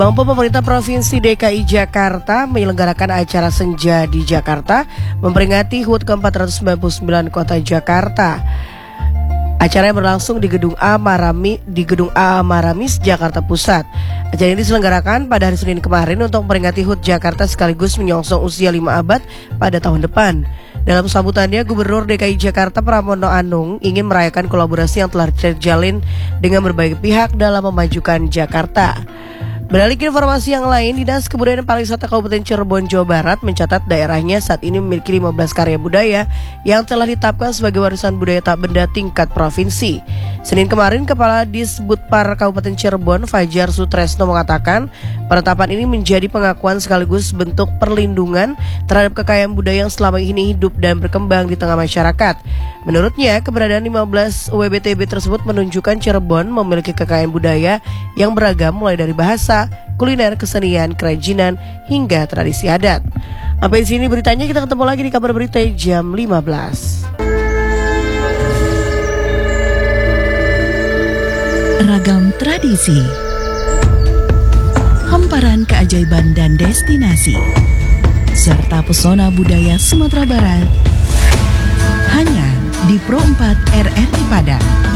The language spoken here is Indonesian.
Mampu pemerintah Provinsi DKI Jakarta menyelenggarakan acara Senja di Jakarta memperingati HUT ke-499 Kota Jakarta. Acara yang berlangsung di Gedung A Maramis, Jakarta Pusat. Acara ini diselenggarakan pada hari Senin kemarin untuk memperingati HUT Jakarta sekaligus menyongsong usia 5 abad pada tahun depan. Dalam sambutannya, Gubernur DKI Jakarta Pramono Anung ingin merayakan kolaborasi yang telah terjalin dengan berbagai pihak dalam memajukan Jakarta. Beralih ke informasi yang lain, Dinas Kebudayaan dan Pariwisata Kabupaten Cirebon, Jawa Barat mencatat daerahnya saat ini memiliki 15 karya budaya yang telah ditetapkan sebagai warisan budaya tak benda tingkat provinsi. Senin kemarin, Kepala Disbudpar Kabupaten Cirebon, Fajar Sutresno mengatakan, penetapan ini menjadi pengakuan sekaligus bentuk perlindungan terhadap kekayaan budaya yang selama ini hidup dan berkembang di tengah masyarakat. Menurutnya, keberadaan 15 WBTB tersebut menunjukkan Cirebon memiliki kekayaan budaya yang beragam mulai dari bahasa, kuliner, kesenian, kerajinan, hingga tradisi adat. Sampai di sini beritanya, kita ketemu lagi di kabar berita jam 15. Ragam tradisi, hamparan keajaiban dan destinasi, serta pesona budaya Sumatera Barat, hanya di Pro 4 RRI Padang.